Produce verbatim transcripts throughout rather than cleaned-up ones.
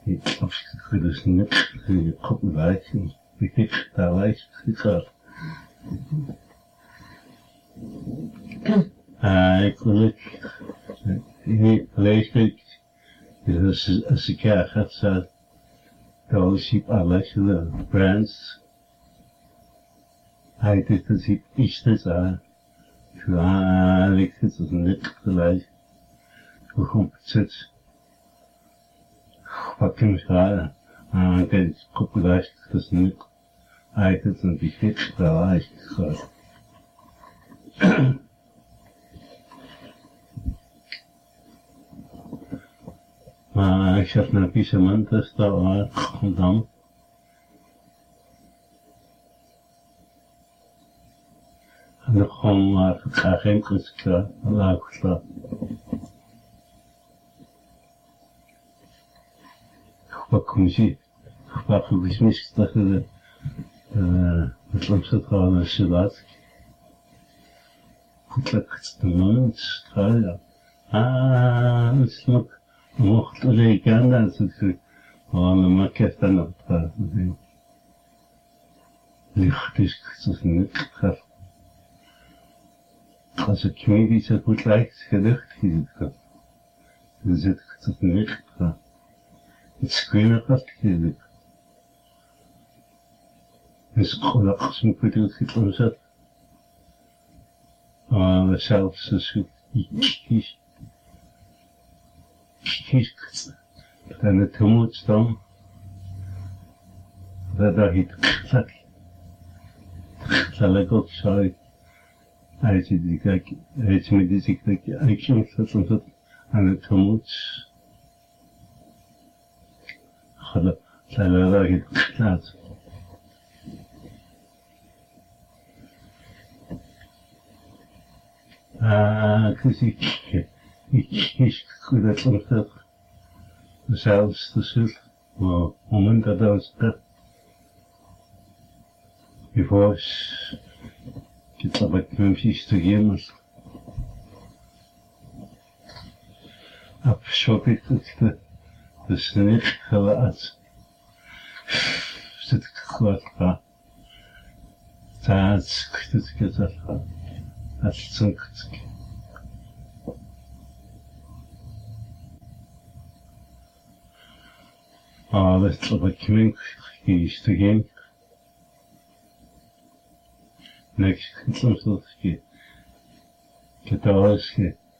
Ik heb dus net gekoppeld ik daar wijs gezegd. Ik wil ik lees ik dus als ik ja gaat zo dat je alles de brands hij dit is iets te zeggen. Ja, ik het is net gelijk. Hoe komt het? Wat kan ik zeggen? Ah, kijk, koppellijst, dat is niet eigenlijk een beetje gelijk. Maar ik zat naar Pisement, dat is daar waar, en dan. En dan gewoon maar het agent is klaar, en dan ook klaar. Wat kom je? Wat is mis dat je het lamset gaan als je laat? Goed lekker te doen, ja. Ah, het is nog mocht alleen gaan dat het gewoon maar kerst dan op gaat. Licht is het niet gaat. Als ik me niet zo goed lijkt, gelucht is het gaat. Dan zit het niet gaat. Het screen gaat gelukt. Dus gelukkig moet ik het goed omzetten. Maar zelfs als ik kies, kies, dan het moet staan, dat dat het gaat. Zal ik ook zo uit die kijk, uit met die kijk, ik moet het omzetten aan het moet. Gelukkig zal dat het gaat. Ah, dus ik, ik, ik, goed dat ik dat zelfs te zullen, maar moment dat was dat, bevor ik het al met mijn vies te geven, afschop ik het, dus niet gelaat, zit ik goed gaan, dat is het dat gaat. Dat is zo'n kutje. Maar dat is wat ik meen, is te gaan. Niks, het is soms dat ik het alles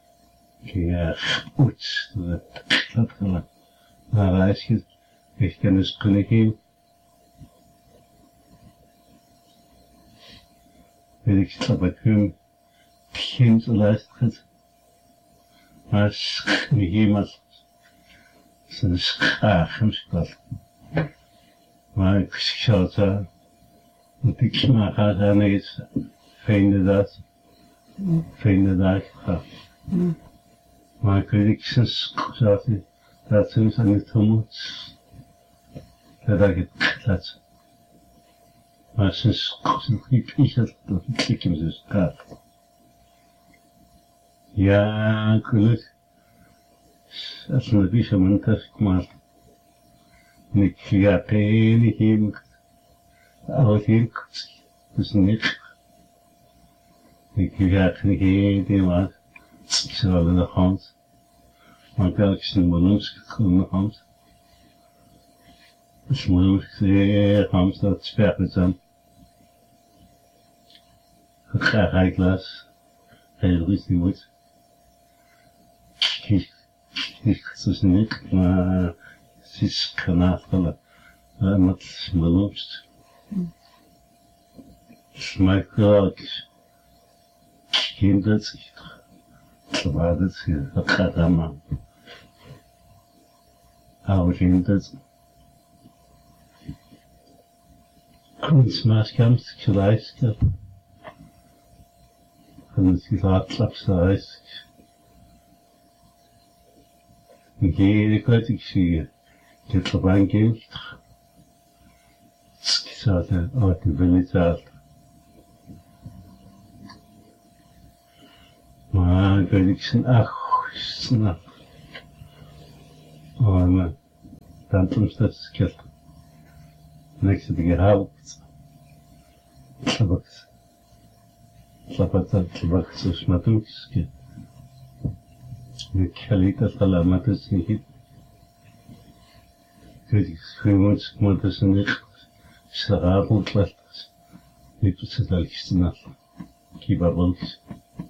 geoetst, dat gedaan. Maar als je ik kan dus kunnen geven, weet ik dat ik hem geen te luisteren, maar niet iemand zijn schaamspel. Maar ik zou het zeggen, dat ik maar ga zeggen, is fijne dat, fijne dat ga. Maar ik weet niet, sinds dat dat soms aan het gemoed, dat ik het laat. Maar sinds ik niet dat ik hem zo schaam. Ja, gelukkig. Als een visserman is, maar ik ga tegen hem, oud hem, dus niet. Ik ga tegen hem, maar ik zal in de hand, maar ik heb een balloons in de hand. Dus balloons in hand, dat sperrt aan. Ik ga geen glas, heel rustig moet. Het is niet, maar het is kanafelen, maar het is beloofd. Maar ik wil ook geen dat waar het dat gaat allemaal. Hou geen dat. Kunstmaatschap geluisterd. En het gelaatslap geluisterd. Ik weet ik zie je. Ik heb er een kind. Ik zat er uit de village. Maar ik weet ik zijn ach, snap. Maar Tantumstas kelt. Next to the house. Tabaks. Tabata tabaks smatumski. The Kalita Salamatus in it. Critics screamers, mothers and it. Sarabul clusters. It was a dalkistina. Keep up on this.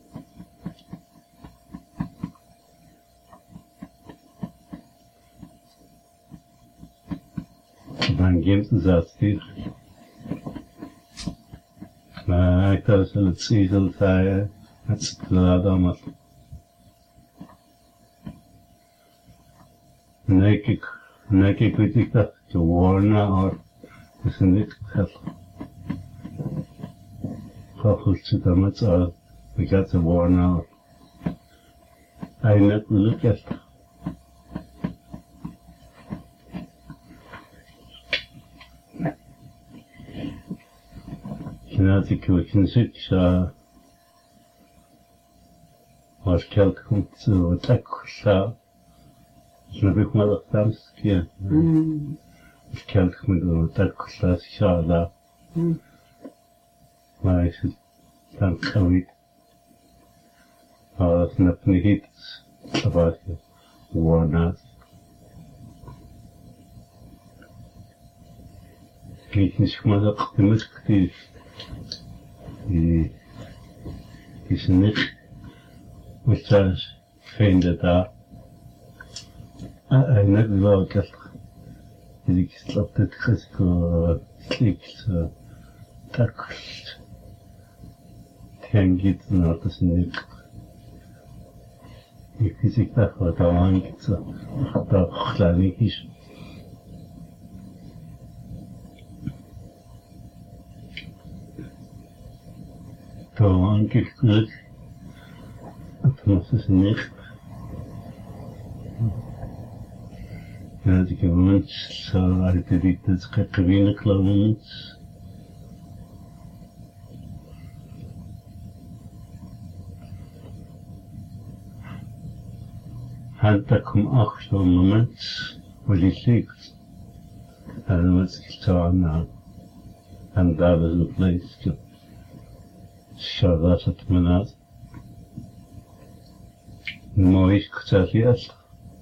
Man games that here. I thought let's see the fire. That's the Adamas. Naked, naked critica to warn or isn't it? How to the much or we got the warn out. I not look at. Kinetic kinesic was calculated to attack. Snabik malaktamski. Kalk med tak klass shada. Maar dan kan ik als napni hits about warna. Ik niet maar dat gemist is. Die is niet wat zelfs vinden daar. I never know that he stopped at critical clicks, tackles. Can get not as nick. If you think that what I want, it's a Hlanikish. So on get good. Atmos is nick. Ja, die gemens, zo uit de dit is gekwinnen klovens. Had dat kom acht zo'n moment, waar die ligt. En dan was ik zo aan, en daar was een place. Zo was het me net. Mooi is gezegd, yes.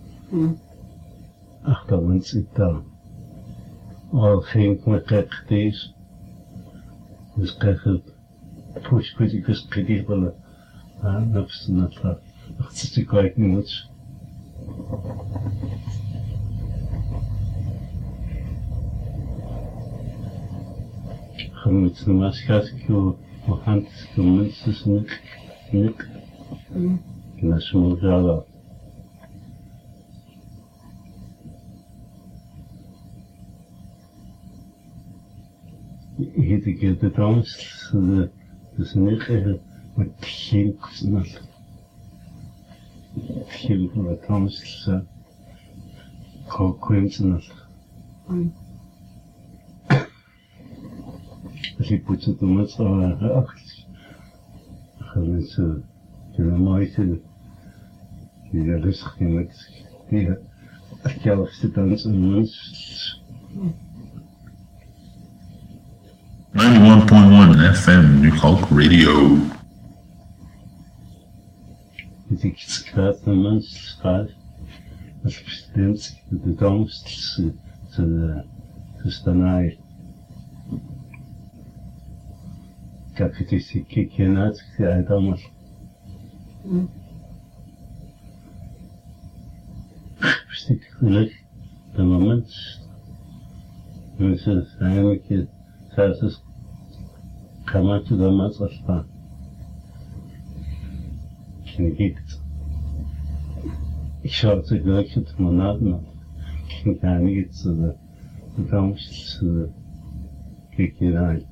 Achter ons zit daar. Al geen kwekk deze. Dus krijg je push criticus critical. Ah, dat is net waar. Dat is te kwijt niet moet. Gemoed de maatschappij, maar hand de mensen niet, niet. En dat is mooi zo. He to get the promise to the the snake with shinks not. Shink the promise to coincidence. She puts it on its own. It's a mooi die rustig met die kelfste dansen mens. ninety-one point one F M New Hulk Radio. Die gaat de mens gaat als bestemd de toekomst te te te staan. Kijk, het is die kikje net, ja, dan maar. Bestek geluk, de moment. Mensen zijn een keer, zelfs kan maar te de mens afstaan. Ik niet het. Ik zou het geluk het maar nadenken. Ik ga niet de toekomst te kikje naar.